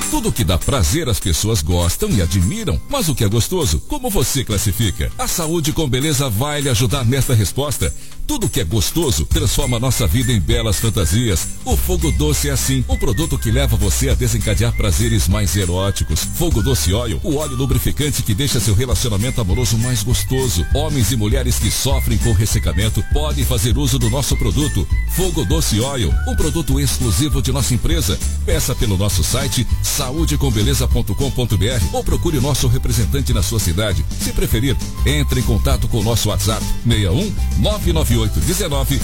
Tudo que dá prazer as pessoas gostam e admiram, mas o que é gostoso, como você classifica? A Saúde com Beleza vai lhe ajudar nesta resposta. Tudo que é gostoso transforma nossa vida em belas fantasias. O Fogo Doce é assim, um produto que leva você a desencadear prazeres mais eróticos. Fogo Doce Oil, o óleo lubrificante que deixa seu relacionamento amoroso mais gostoso. Homens e mulheres que sofrem com ressecamento podem fazer uso do nosso produto. Fogo Doce Oil, um produto exclusivo de nossa empresa. Peça pelo nosso site saudecombeleza.com.br ou procure o nosso representante na sua cidade. Se preferir, entre em contato com o nosso WhatsApp 61 99819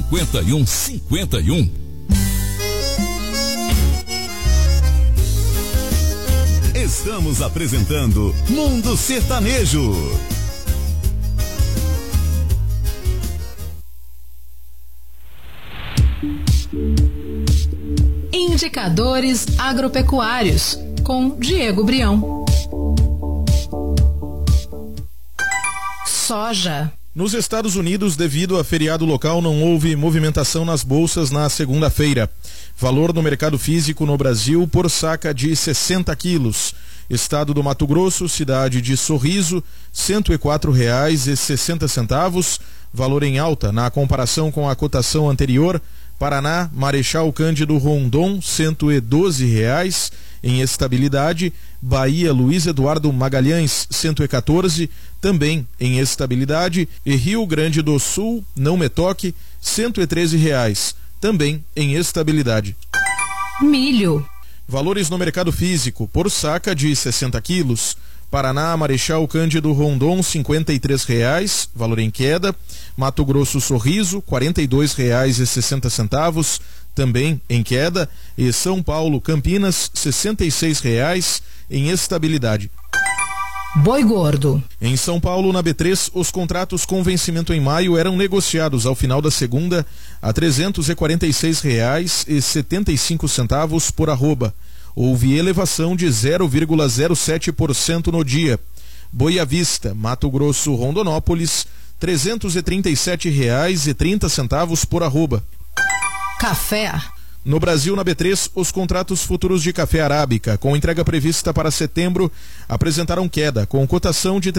5151. Estamos apresentando Mundo Sertanejo. Indicadores agropecuários, com Diego Brião. Soja. Nos Estados Unidos, devido a feriado local, não houve movimentação nas bolsas na segunda-feira. Valor no mercado físico no Brasil por saca de 60 quilos. Estado do Mato Grosso, cidade de Sorriso, R$ 104,60. Valor em alta na comparação com a cotação anterior. Paraná, Marechal Cândido Rondon, R$ 112. Em estabilidade, Bahia, Luiz Eduardo Magalhães, 114, também em estabilidade, e Rio Grande do Sul, Não Me Toque, R$ 113, também em estabilidade. Milho. Valores no mercado físico, por saca de 60 quilos. Paraná, Marechal Cândido Rondon, R$ 53, valor em queda. Mato Grosso, Sorriso, R$ 42,60, também em queda. E São Paulo, Campinas, R$ 66, em estabilidade. Boi gordo. Em São Paulo, na B3, os contratos com vencimento em maio eram negociados ao final da segunda a R$ 346,75 por arroba. Houve elevação de 0,07% no dia. Boi à vista, Mato Grosso, Rondonópolis, R$ 337,30 por arroba. Café. No Brasil, na B3, os contratos futuros de café arábica, com entrega prevista para setembro, apresentaram queda, com cotação de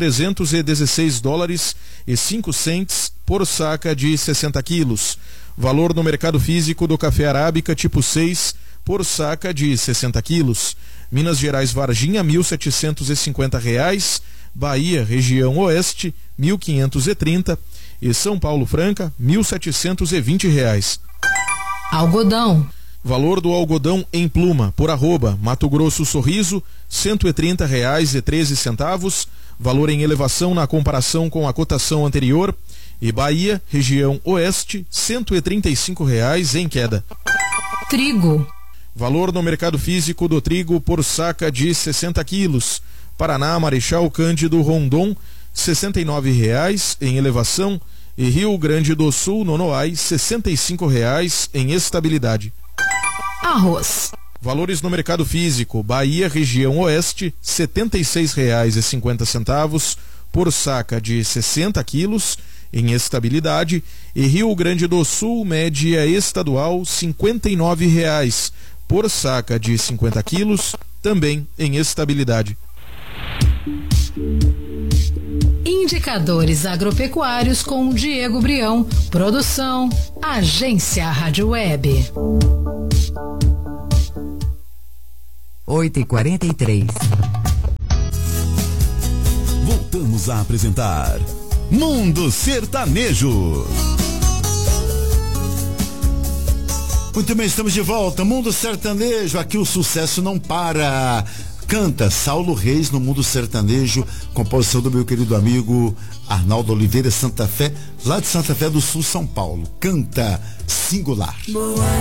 $316,05 por saca de 60 quilos. Valor no mercado físico do café arábica tipo 6 por saca de 60 quilos. Minas Gerais, Varginha, R$ 1.750. Bahia, região oeste, R$ 1.530. E São Paulo, Franca, R$ 1.720. Algodão. Valor do algodão em pluma, por arroba, Mato Grosso, Sorriso, R$ 130,13. Valor em elevação na comparação com a cotação anterior. E Bahia, região oeste, R$ 135 em queda. Trigo. Valor no mercado físico do trigo por saca de 60 quilos. Paraná, Marechal Cândido Rondon, R$ 69 em elevação. E Rio Grande do Sul, Nonoai, R$ 65 em estabilidade. Arroz. Valores no mercado físico, Bahia, região oeste, R$ 76,50 por saca de 60 quilos, em estabilidade. E Rio Grande do Sul, média estadual, R$ 59 por saca de 50 quilos, também em estabilidade. Indicadores agropecuários com Diego Brião. Produção, Agência Rádio Web. 8h43. Voltamos a apresentar Mundo Sertanejo. Muito bem, estamos de volta. Mundo Sertanejo, aqui o sucesso não para. Canta Saulo Reis no Mundo Sertanejo, composição do meu querido amigo Arnaldo Oliveira Santa Fé, lá de Santa Fé do Sul, São Paulo. Canta Singular.